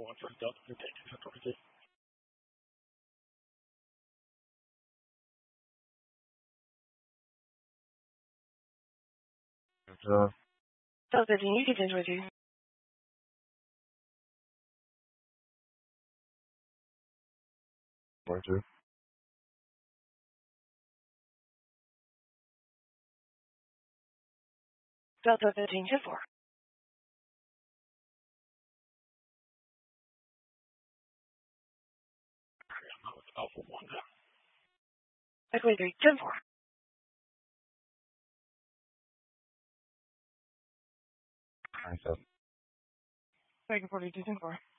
Alpha 1 for Delta 15, 622. Delta 15, you continue with you. Roger. Delta 15, 10-4. I'm with Alpha 1 now. Echo 3, 10-4. Nice up. Echo 42, 10-4.